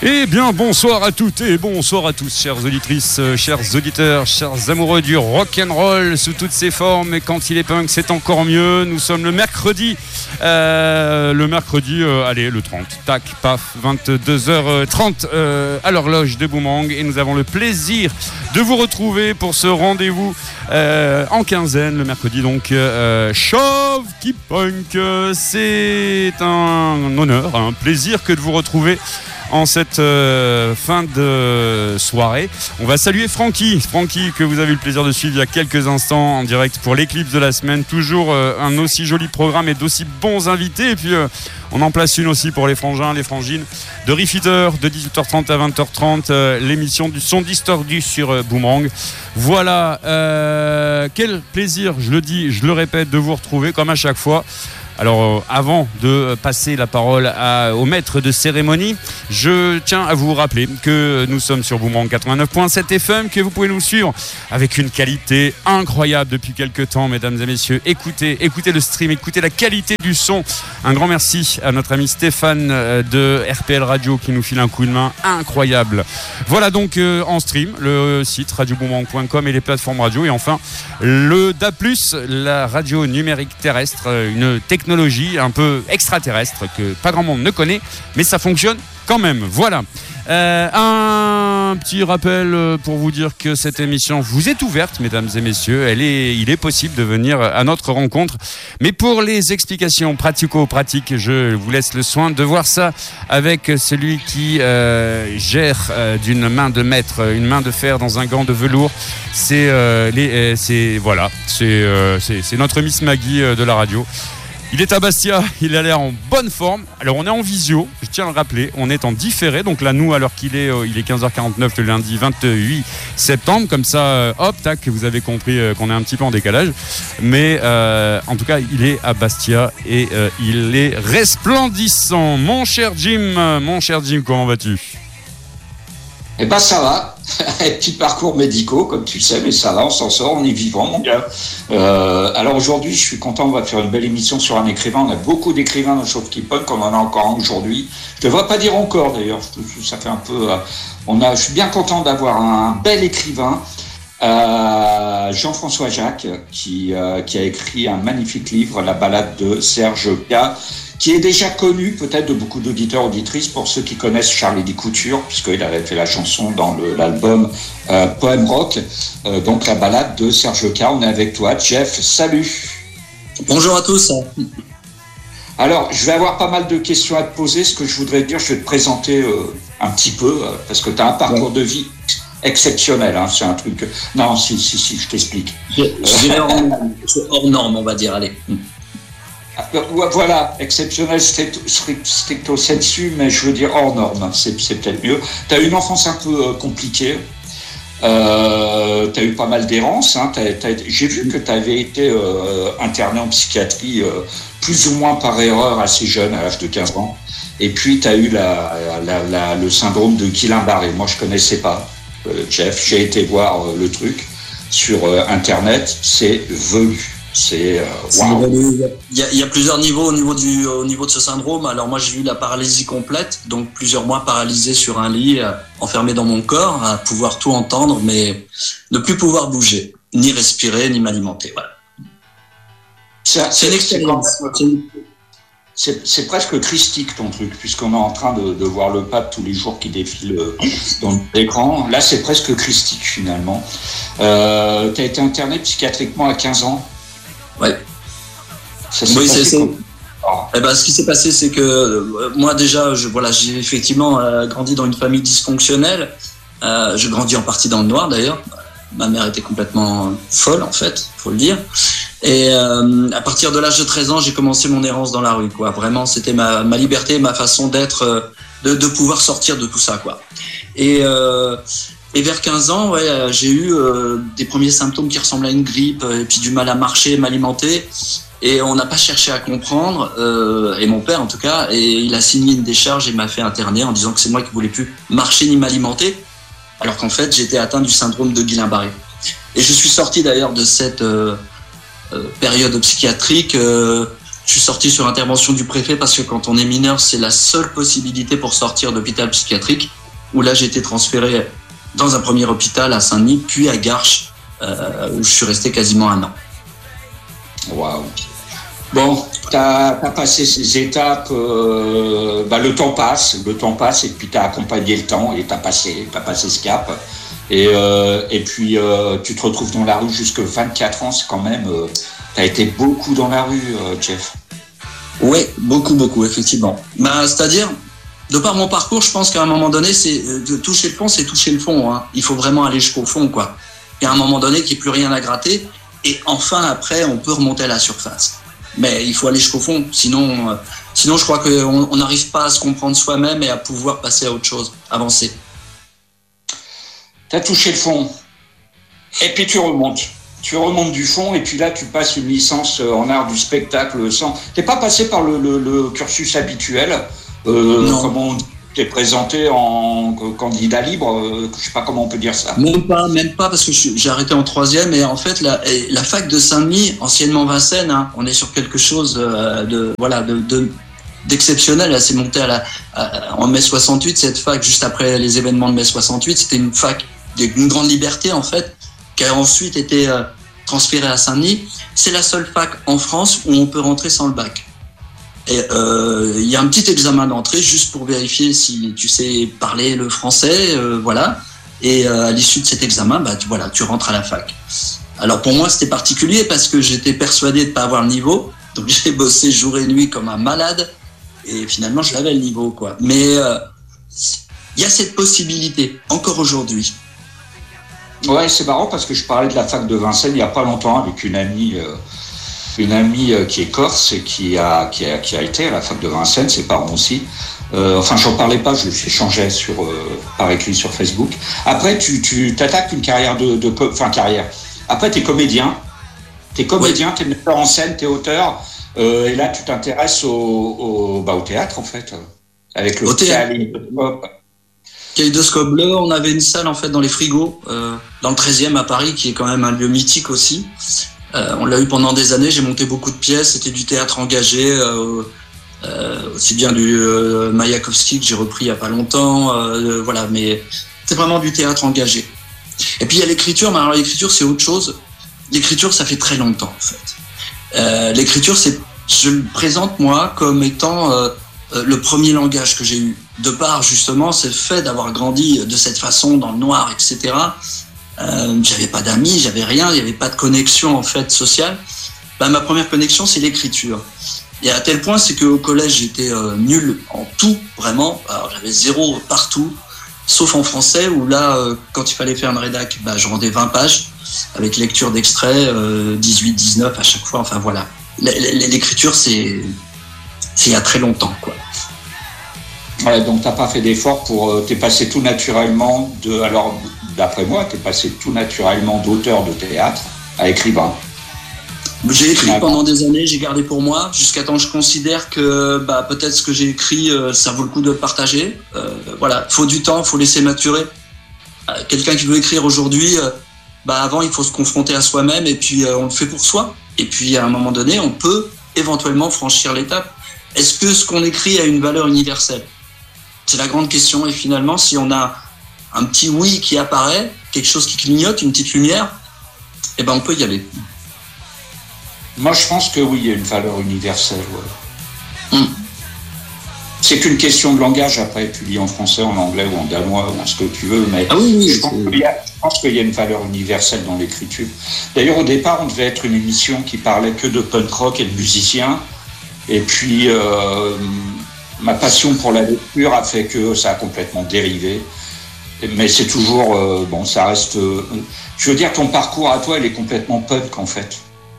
Eh bien, bonsoir à toutes et bonsoir à tous, chères auditrices, chers auditeurs, chers amoureux du rock'n'roll sous toutes ses formes. Et quand il est punk, c'est encore mieux. Nous sommes le mercredi, allez, le 30, tac, paf, 22h30 à l'horloge de Boomerang. Et nous avons le plaisir de vous retrouver pour ce rendez-vous en quinzaine, le mercredi, donc, Chauve qui punk. C'est un honneur, un plaisir que de vous retrouver en cette fin de soirée. On va saluer Francky que vous avez eu le plaisir de suivre il y a quelques instants en direct pour l'éclipse de la semaine. Toujours un aussi joli programme et d'aussi bons invités. Et puis on en place une aussi pour les frangins, les frangines de Riffeater de 18h30 à 20h30, l'émission du son distordu sur Boomerang. Voilà, quel plaisir, je le dis, je le répète, de vous retrouver comme à chaque fois. Alors avant de passer la parole au maître de cérémonie, je tiens à vous rappeler que nous sommes sur Boomerang 89.7 FM, que vous pouvez nous suivre avec une qualité incroyable depuis quelques temps, mesdames et messieurs. Écoutez le stream, écoutez la qualité du son. Un grand merci à notre ami Stéphane de RPL Radio qui nous file un coup de main incroyable. Voilà donc en stream, le site radioboomerang.com et les plateformes radio. Et enfin, le DA+, la radio numérique terrestre, une technologie un peu extraterrestre que pas grand monde ne connaît, mais ça fonctionne quand même. Voilà. Un petit rappel pour vous dire que cette émission vous est ouverte, mesdames et messieurs. Il est possible de venir à notre rencontre. Mais pour les explications pratico-pratiques, je vous laisse le soin de voir ça avec celui qui gère d'une main de maître, une main de fer dans un gant de velours. C'est notre Miss Maggie de la radio. Il est à Bastia, il a l'air en bonne forme. Alors on est en visio, je tiens à le rappeler, on est en différé. Donc là nous, alors qu'il est, il est 15h49 le lundi 28 septembre. Comme ça, hop, tac, vous avez compris qu'on est un petit peu en décalage. Mais en tout cas, il est à Bastia et il est resplendissant. Mon cher Jim, comment vas-tu ? Eh ben ça va, petit parcours médicaux comme tu le sais, mais ça va, on s'en sort, on est vivant mon gars. Alors aujourd'hui je suis content, on va faire une belle émission sur un écrivain, on a beaucoup d'écrivains dans Chauve qui punk, on en a encore un aujourd'hui. Je ne devrais pas dire encore d'ailleurs, ça fait un peu... je suis bien content d'avoir un bel écrivain, Jean-François Jacques, qui a écrit un magnifique livre, La balade de Serge K, qui est déjà connu peut-être de beaucoup d'auditeurs, auditrices, pour ceux qui connaissent Charlie Di Couture, puisqu'il avait fait la chanson dans l'album Poème Rock, donc la balade de Serge K. On est avec toi, Jeff, salut. Bonjour à tous. Alors, je vais avoir pas mal de questions à te poser. Ce que je voudrais dire, je vais te présenter un petit peu, parce que tu as un parcours de vie exceptionnel, hein, c'est un truc... Non, si, je t'explique. C'est hors norme, on va dire, allez. Voilà, exceptionnel stricto sensu, mais je veux dire hors norme, c'est peut-être mieux. Tu as eu une enfance un peu compliquée, tu as eu pas mal d'errance, hein, j'ai vu que tu avais été interné en psychiatrie plus ou moins par erreur assez jeune, à l'âge de 15 ans, et puis tu as eu le syndrome de Guillain-Barré. Moi je connaissais pas, Jeff, j'ai été voir le truc sur internet, c'est velu. Wow. Il y a plusieurs niveaux au niveau de ce syndrome. Alors moi j'ai eu la paralysie complète, donc plusieurs mois paralysé sur un lit, enfermé dans mon corps, à pouvoir tout entendre, mais ne plus pouvoir bouger, ni respirer, ni m'alimenter. Voilà. C'est une expérience. C'est presque christique ton truc, puisqu'on est en train de voir le pape tous les jours qui défile dans l'écran. Là c'est presque christique finalement. Tu as été interné psychiatriquement à 15 ans. Ouais. Ça s'est passé comme... Eh ben, ce qui s'est passé, c'est que moi déjà, j'ai effectivement grandi dans une famille dysfonctionnelle. Je grandis en partie dans le noir d'ailleurs. Ma mère était complètement folle en fait, faut le dire. Et à partir de l'âge de 13 ans, j'ai commencé mon errance dans la rue, quoi. Vraiment, c'était ma liberté, ma façon d'être, de pouvoir sortir de tout ça, quoi. Et vers 15 ans, j'ai eu des premiers symptômes qui ressemblaient à une grippe, et puis du mal à marcher, m'alimenter. Et on n'a pas cherché à comprendre, et mon père en tout cas, et il a signé une décharge et m'a fait interner en disant que c'est moi qui voulais plus marcher ni m'alimenter, alors qu'en fait j'étais atteint du syndrome de Guillain-Barré. Et je suis sorti d'ailleurs de cette période psychiatrique Je suis sorti sur intervention du préfet parce que quand on est mineur, c'est la seule possibilité pour sortir d'hôpital psychiatrique. Où là, j'ai été transféré dans un premier hôpital à Saint-Denis, puis à Garches, où je suis resté quasiment 1 an. Waouh. Bon, t'as passé ces étapes, le temps passe, et puis t'as accompagné le temps et t'as passé ce cap. Et puis tu te retrouves dans la rue jusque 24 ans, c'est quand même, t'as été beaucoup dans la rue, Jeff. Oui, beaucoup, effectivement. C'est-à-dire, de par mon parcours, je pense qu'à un moment donné, c'est de toucher le fond, c'est toucher le fond. Hein. Il faut vraiment aller jusqu'au fond, quoi. Et à un moment donné, qu'il n'y ait plus rien à gratter. Et enfin, après, on peut remonter à la surface. Mais il faut aller jusqu'au fond. Sinon, je crois qu'on n'arrive pas à se comprendre soi-même et à pouvoir passer à autre chose, avancer. Tu as touché le fond. Et puis tu remontes. Tu remontes du fond et puis là, tu passes une licence en art du spectacle sans... T'es pas passé par le cursus habituel. Non. Comment t'es présenté en candidat libre, je sais pas comment on peut dire ça. Même pas parce que j'ai arrêté en 3e et en fait la fac de Saint-Denis, anciennement Vincennes, hein, on est sur quelque chose d'exceptionnel. Là, c'est monté en mai 68, cette fac, juste après les événements de mai 68, c'était une fac d'une grande liberté en fait, qui a ensuite été transférée à Saint-Denis. C'est la seule fac en France où on peut rentrer sans le bac. Et il y a un petit examen d'entrée juste pour vérifier si tu sais parler le français, voilà. Et à l'issue de cet examen, tu rentres à la fac. Alors pour moi, c'était particulier parce que j'étais persuadé de ne pas avoir le niveau. Donc j'ai bossé jour et nuit comme un malade. Et finalement, je l'avais le niveau, quoi. Mais il y a cette possibilité, encore aujourd'hui. Ouais, c'est marrant parce que je parlais de la fac de Vincennes il n'y a pas longtemps avec une amie qui est corse et qui a été à la fac de Vincennes, ses parents aussi. J'en parlais pas, je l'échangeais par écrit sur Facebook. Après, tu t'attaques une carrière carrière. Après, t'es comédien. T'es metteur en scène, t'es auteur. Et là, tu t'intéresses au théâtre, en fait. Avec le Kaléidoscope. Kaléidoscope Bleu, on avait une salle, en fait, dans les frigos, dans le 13e à Paris, qui est quand même un lieu mythique aussi. On l'a eu pendant des années, j'ai monté beaucoup de pièces, c'était du théâtre engagé, aussi bien du Mayakovsky que j'ai repris il n'y a pas longtemps, mais c'est vraiment du théâtre engagé. Et puis il y a l'écriture, mais alors l'écriture c'est autre chose. L'écriture ça fait très longtemps en fait. L'écriture je le présente moi comme étant le premier langage que j'ai eu. De par justement ce fait d'avoir grandi de cette façon dans le noir, etc. J'avais pas d'amis, j'avais rien, il n'y avait pas de connexion en fait sociale. Ma première connexion c'est l'écriture. Et à tel point c'est qu'au collège j'étais nul en tout vraiment. Alors j'avais 0 partout, sauf en français où là quand il fallait faire une rédac, je rendais 20 pages avec lecture d'extraits, 18, 19 à chaque fois. Enfin voilà, l'écriture c'est il y a très longtemps quoi. Ouais, donc t'as pas fait d'effort t'es passé tout naturellement d'après moi, t'es passé tout naturellement d'auteur de théâtre à écrivain. J'ai écrit pendant des années, j'ai gardé pour moi, jusqu'à temps que je considère que peut-être ce que j'ai écrit, ça vaut le coup de le partager. Faut du temps, faut laisser maturer. Quelqu'un qui veut écrire aujourd'hui, avant il faut se confronter à soi-même et puis on le fait pour soi. Et puis à un moment donné, on peut éventuellement franchir l'étape. Est-ce que ce qu'on écrit a une valeur universelle ? C'est la grande question. Et finalement, si on a un petit oui qui apparaît, quelque chose qui clignote, une petite lumière, on peut y aller. Moi, je pense que oui, il y a une valeur universelle. Ouais. C'est qu'une question de langage. Après, tu lis en français, en anglais ou en danois ou en ce que tu veux, mais je pense qu'il y a une valeur universelle dans l'écriture. D'ailleurs, au départ, on devait être une émission qui parlait que de punk rock et de musiciens. Et puis, ma passion pour la lecture a fait que ça a complètement dérivé. Mais c'est toujours... ça reste... je veux dire, ton parcours à toi, il est complètement punk, en fait.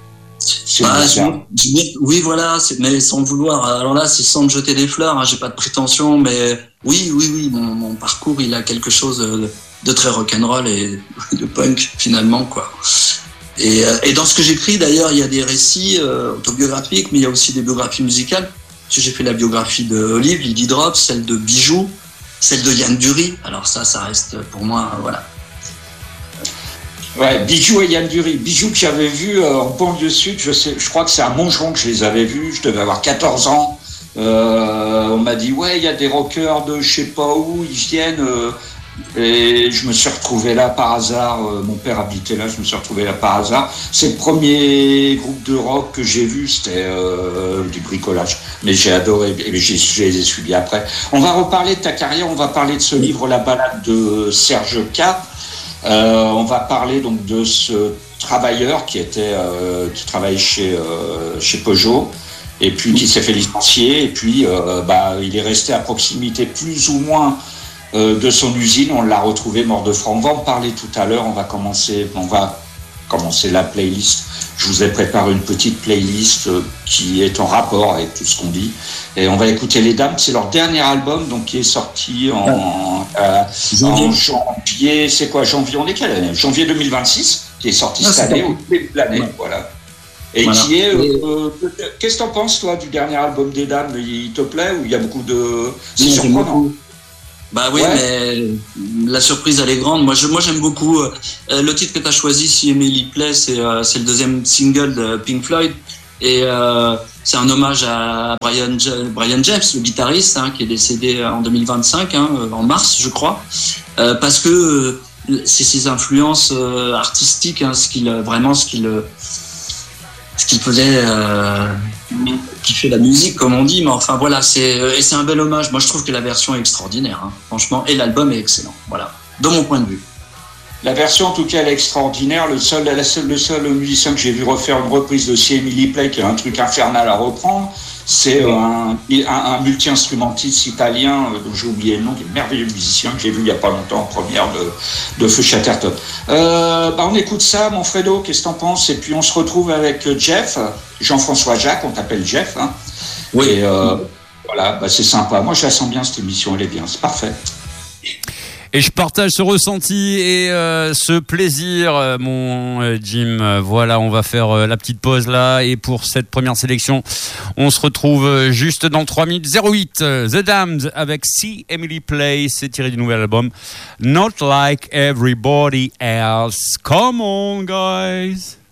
Oui, voilà, mais sans le vouloir. Alors là, c'est sans me jeter des fleurs, hein, j'ai pas de prétention, mais oui, mon parcours, il a quelque chose de très rock'n'roll et de punk, finalement, quoi. Et dans ce que j'écris, d'ailleurs, il y a des récits autobiographiques, mais il y a aussi des biographies musicales. Parce que j'ai fait la biographie de Olive, Lydie Drop, celle de Bijoux, celle de Yann Dury. Alors ça reste pour moi, voilà. Ouais, Bijou et Yann Dury. Bijou que j'avais vu en banlieue sud, je crois que c'est à Montgeron que je les avais vus, je devais avoir 14 ans. On m'a dit, ouais, il y a des rockers de je sais pas où, ils viennent. Et je me suis retrouvé là par hasard. Mon père habitait là, je me suis retrouvé là par hasard. C'est le premier groupe de rock que j'ai vu, c'était du bricolage. Mais j'ai adoré, et je les ai suivis après. On va reparler de ta carrière, on va parler de ce livre, La balade de Serge K. On va parler donc de ce travailleur qui travaillait chez Peugeot. Et puis qui s'est fait licencier, et puis il est resté à proximité plus ou moins de son usine. On l'a retrouvé mort de froid. On va en parler tout à l'heure. On va commencer la playlist. Je vous ai préparé une petite playlist qui est en rapport avec tout ce qu'on dit. Et on va écouter Les Dames. C'est leur dernier album, donc qui est sorti en janvier. C'est quoi, janvier? On est quelle année? Janvier 2026, qui est sorti cette année, au début de l'année. Voilà. Et voilà. Qui est. Qu'est-ce que t'en penses, toi, du dernier album des Dames? Il te plaît ou il y a beaucoup de. C'est surprenant. Bah oui, ouais. Mais la surprise, elle est grande. Moi j'aime beaucoup. Le titre que tu as choisi, Si Emily Play, c'est le deuxième single de Pink Floyd. Et c'est un hommage à Brian James, le guitariste, qui est décédé en 2025, en mars, je crois. Parce que c'est ses influences artistiques, ce qu'il faisait, qui fait la musique, comme on dit, mais enfin voilà, c'est un bel hommage. Moi, je trouve que la version est extraordinaire, franchement, et l'album est excellent, voilà, de mon point de vue. La version, en tout cas, elle est extraordinaire. Le seul musicien que j'ai vu refaire une reprise de Si Emily Play, qui est un truc infernal à reprendre, c'est un multi-instrumentiste italien, dont j'ai oublié le nom, qui est un merveilleux musicien, que j'ai vu il n'y a pas longtemps en première de Feu Chatterton. On écoute ça, mon Fredo, qu'est-ce que t'en penses? Et puis on se retrouve avec Jeff, Jean-François Jacques, on t'appelle Jeff. Oui. Et voilà, c'est sympa. Moi, je la sens bien, cette émission, elle est bien, c'est parfait. Et je partage ce ressenti et ce plaisir, mon Jim. Voilà, on va faire la petite pause là. Et pour cette première sélection, on se retrouve juste dans 3 minutes. 08, The Damned avec Si Emily Play. C'est tiré du nouvel album Not Like Everybody Else. Come on, guys.